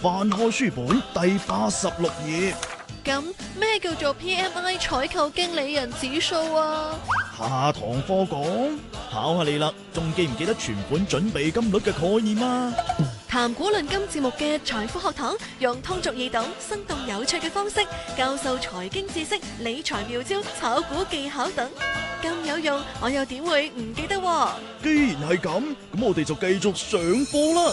翻開書本第86頁。 咁咩叫做 PMI 採購經理人指數啊？ 下堂課講，考下你啦，仲記唔記得存款準備金率嘅概念啊？ 談古論今節目嘅財富學堂，用通俗易懂、生動有趣嘅方式教授財經知識、理財妙招、炒股技巧等，咁有用，我又點會唔記得喎？ 既然係咁，咁我哋就繼續上課啦。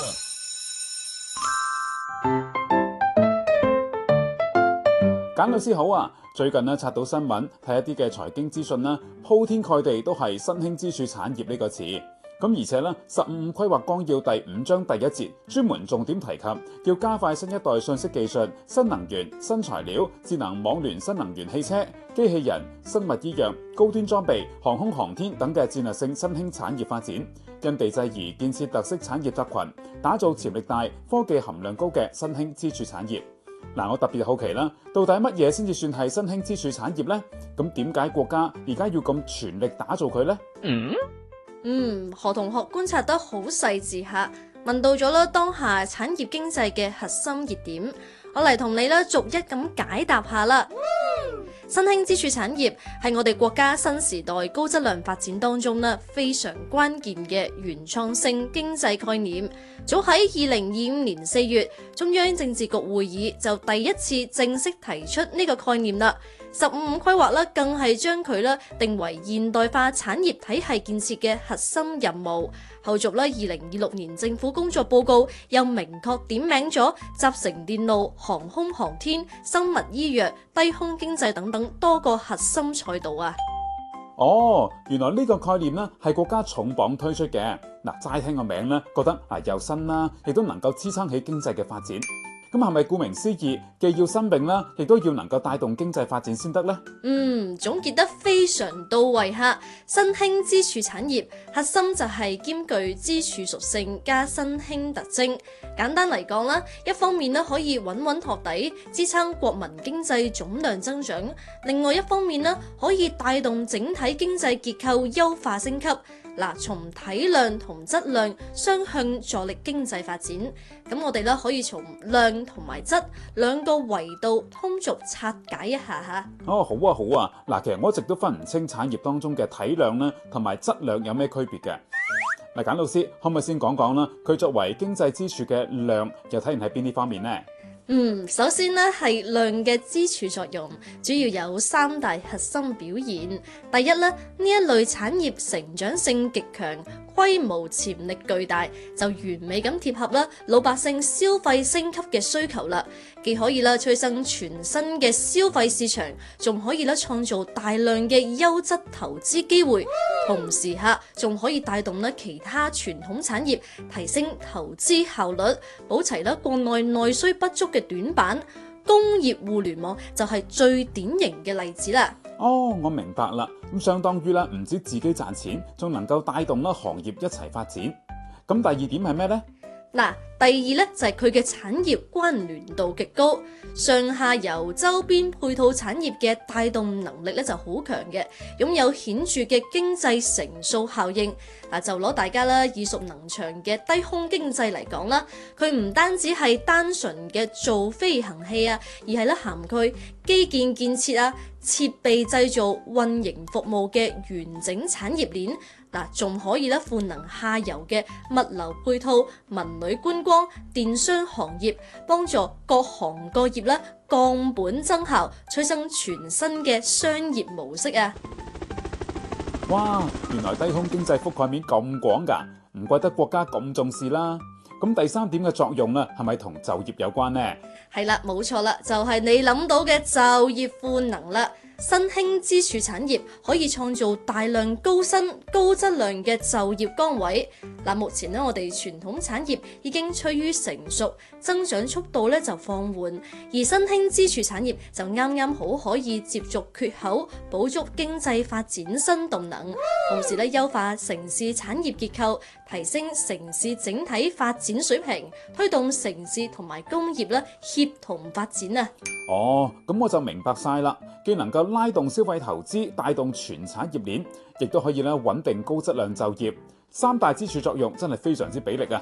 簡老師好啊！最近呢，刷到新聞，睇一啲嘅財經資訊啦，鋪天蓋地都係新興支柱產業呢個詞。咁而且呢，15規劃綱要第5章第1節專門重點提及，要加快新一代信息技術、新能源、新材料、智能網聯、新能源汽車、機器人、生物醫藥、高端裝備、航空航天等嘅戰略性新興產業發展，因地制宜建設特色產業集群，打造潛力大、科技含量高嘅新興支柱產業。嗱，我特別好奇啦，到底乜嘢先至算係新興支柱產業呢？咁點解國家而家要咁全力打造佢呢？ 何同學觀察得好細緻下，問到咗啦當下產業經濟嘅核心熱點，我嚟同你啦逐一咁解答下啦。新興支柱產業係我哋國家新時代高質量發展當中呢非常關鍵嘅原創性經濟概念。早喺2025年4月，中央政治局會議就第一次正式提出呢個概念啦。15規劃啦，更係將佢啦定為現代化產業體系建設嘅核心任務。後續啦，2026年政府工作報告又明確點名咗集成電路、航空航天、生物醫藥、低空經濟等等多個核心賽道啊！ 哦，原來呢個概念呢係國家重磅推出嘅。嗱，齋聽個名呢，覺得又新啦，亦都能夠支撐起經濟嘅發展。咁係咪顧名思義，既要新穎啦，亦都要能夠帶動經濟發展先得呢？ 總結得非常到位哈！新興支柱產業核心就係兼具支柱屬性加新興特徵。簡單嚟講啦，一方面呢可以穩穩托底，支撐國民經濟總量增長；另外一方面呢可以帶動整體經濟結構優化升級。嗱，從體量同質量雙向助力經濟發展。咁我哋咧可以從量同埋質兩個維度通俗拆解一下嚇。 好啊！嗱，其實我一直都分唔清產業當中嘅體量咧同埋質量有咩區別嘅。嗱，簡老師可唔可以先講講啦？佢作為經濟支柱嘅量，又體現喺邊啲方面呢？ 首先呢係量嘅支柱作用，主要有3大核心表現。第一呢一類產業成長性極強，規模潛力巨大，就完美咁貼合啦老百姓消費升級嘅需求啦，既可以啦催生全新嘅消費市場，仲可以啦創造大量嘅優質投資機會，同時仲可以帶動咧其他傳統產業提升投資效率，補齊啦國內內需不足嘅短板。工業互聯網就係最典型嘅例子啦。 我明白啦，咁相當於唔止自己賺錢，仲能夠帶動啦行業一齊發展。咁第二點係咩呢？ 第二就係佢嘅產業關聯度極高，上下游周邊配套產業嘅帶動能力就好強嘅，擁有顯著嘅經濟乘數效應。就攞大家啦耳熟能詳嘅低空經濟嚟講啦，佢唔單止係單純嘅造飛行器而係涵蓋基建建設設備製造、運營服務嘅完整產業鏈。仲可以賦能下游嘅物流配套、文旅觀光、電商行業，幫助各行各業降本增效，催生全新嘅商業模式啊！ 哇，原來低空經濟覆蓋面咁廣㗎，唔怪得國家咁重視啦。咁第3點嘅作用係咪同就業有關呢？ 係啦，冇錯啦，就係你諗到嘅就業賦能啦。新興支柱產業可以創造大量高薪、高質量嘅就業崗位。目前呢，我哋傳統產業已經趨於成熟，增長速度就放緩，而新興支柱產業就啱啱好可以接續缺口，補足經濟發展新動能，同時優化城市產業結構，提升城市整體發展水平，推動城市同埋工業協同發展啊！ 咁我就明白晒啦，既能夠拉動消費投資，帶動全產業鏈，亦都可以穩定高質量就業，3大支柱作用真係非常之俾力啊！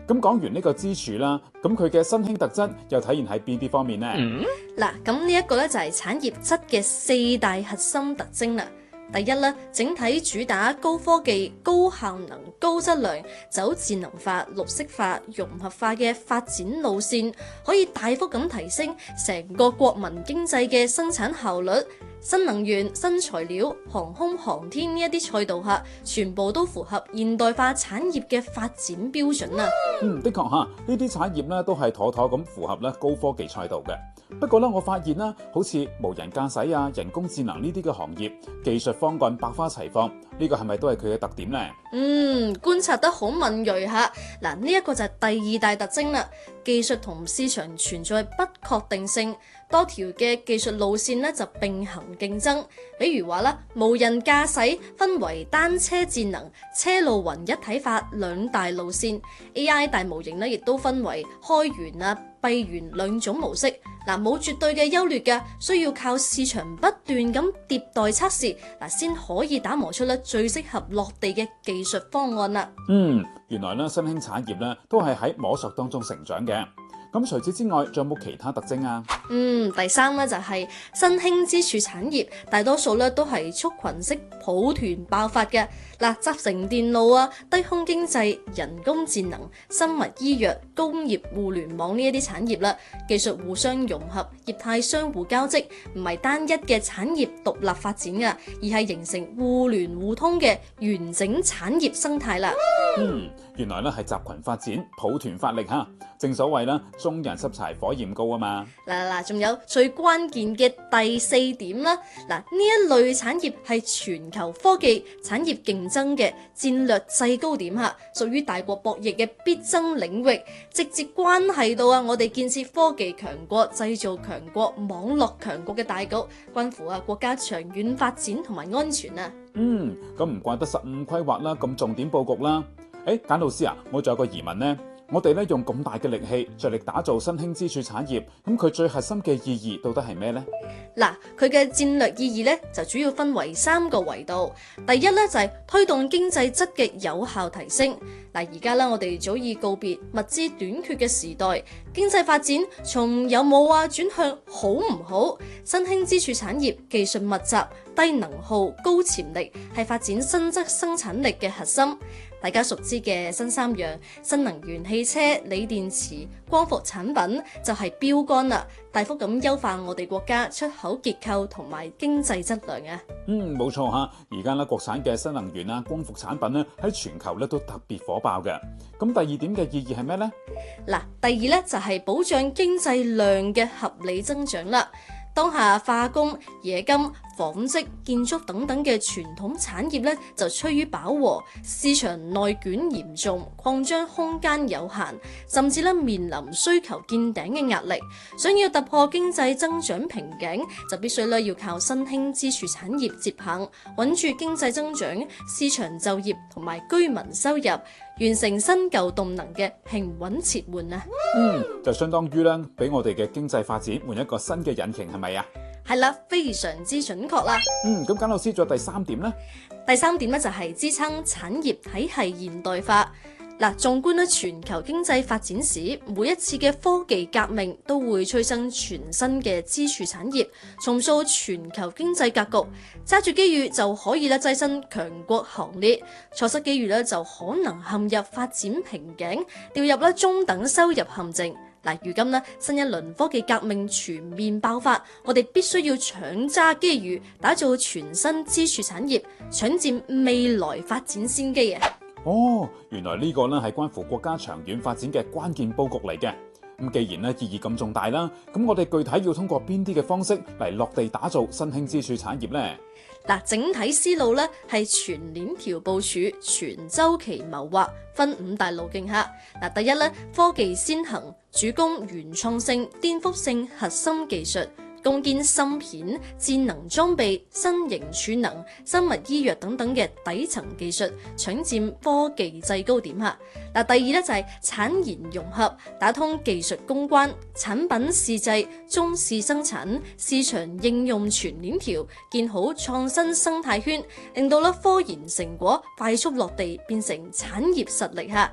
咁講完呢個支柱啦，咁佢嘅新興特質又體現喺邊啲方面呢？ 嗱，咁呢一個咧就係產業質嘅4大核心特徵啦。第一咧，整體主打高科技、高效能、高質量，走智能化、綠色化、融合化嘅發展路線，可以大幅咁提升成個國民經濟嘅生產效率。新能源、新材料、航空航天呢一啲賽道下，全部都符合現代化產業嘅發展標準啊！ 的確嚇，呢啲產業咧都係妥妥咁符合咧高科技賽道嘅。不過咧，我發現啦，好似無人駕駛啊、人工智能呢啲嘅行業，技術方案百花齊放，呢個係咪都係佢嘅特點呢？ 觀察得好敏鋭嚇。嗱，呢一個就係第2大特徵啦。技術同市場存在不確定性，多條嘅技術路線咧就並行競爭。比如話啦，無人駕駛分為單車智能、車路雲一體化2大路線 ，AI 大模型咧亦都分為開源啊、閉源2種模式。嗱，冇絕對嘅優劣嘅，需要靠市場不斷咁迭代測試，先可以打磨出咧最適合落地嘅技術方案啦。 原來咧新興產業咧都係喺摸索當中成長嘅。咁除此之外，仲有冇其他特徵啊？ 第三咧就係新興支柱產業，大多數咧都係畜群式抱團爆發嘅。集成電路啊、低空經濟、人工智能、生物醫藥、工業互聯網呢一啲產業啦，技術互相融合，業態相互交織，唔係單一嘅產業獨立發展㗎，而係形成互聯互通嘅完整產業生態啦。 原來咧係集群發展、抱團發力嚇。正所謂啦，眾人拾柴火焰高啊嘛。 仲有最關鍵嘅第4點啦。呢一類產業係全球科技產業競爭嘅戰略制高點嚇，屬於大國博弈嘅必爭領域，直接關係到我哋建設科技強國、製造強國、網絡強國嘅大局，關乎國家長遠發展同埋安全啊。 咁唔怪得15規劃啦，咁重點佈局啦。簡老師啊，我仲有個疑問呢。我哋咧用咁大嘅力氣，着力打造新興支柱產業，咁佢最核心嘅意義到底係咩呢？ 佢嘅戰略意義咧就主要分為3個維度。第一咧就係推動經濟質嘅有效提升。而家咧我哋早已告別物資短缺嘅時代，經濟發展從有冇轉向好唔好。新興支柱產業技術密集、低能耗、高潛力，係發展新質生產力嘅核心。大家熟知嘅新3樣新能源汽車、鋰電池、光伏產品就係標杆啦，大幅咁優化我哋國家出口結構同埋經濟質量啊！ 冇錯嚇，而家咧國產嘅新能源啊、光伏產品咧喺全球咧都特別火爆嘅。咁第2點嘅意義係咩呢？ 第2咧就係保障經濟量嘅合理增長啦。當下化工、冶金、紡織、建築等等嘅傳統產業咧就趨於飽和，市場內卷嚴重，擴張空間有限，甚至咧面臨需求見頂嘅壓力。想要突破經濟增長瓶頸，就必須要靠新興支柱產業接棒，穩住經濟增長、市場就業同埋居民收入，完成新舊動能嘅平穩切換啊！ 就相當於咧俾我哋嘅經濟發展換一個新嘅引擎，係咪啊？ 係啦，非常之準確啦。 咁簡老師仲有第3點呢？ 第3點咧就係支撐產業體系現代化。縱觀全球經濟發展史，每一次嘅科技革命都會催生全新嘅支柱產業，重塑全球經濟格局。揸住機遇就可以躋身強國行列，錯失機遇就可能陷入發展瓶頸，掉入中等收入陷阱。如今新一輪科技革命全面爆發，我哋必須要搶揸機遇，打造全新支柱產業，搶佔未來發展先機啊！ 原來呢個係關乎國家長遠發展嘅關鍵佈局嚟嘅。咁既然意義咁重大啦，咁我哋具體要通過邊啲嘅方式嚟落地打造新興支柱產業呢？ 整體思路係全鏈條部署、全周期謀劃，分5大路徑下。第一科技先行，主攻原創性、顛覆性核心技術，攻堅芯片、智能裝備、新型儲能、生物醫藥等等嘅底層技術，搶佔科技制高點下。第二就係產研融合，打通技術攻關、產品試製、中試生產、市場應用全鏈條，建好創新生態圈，令到科研成果快速落地，變成產業實力下。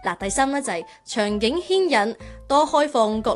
嗱，第三咧就係場景牽引，多開放各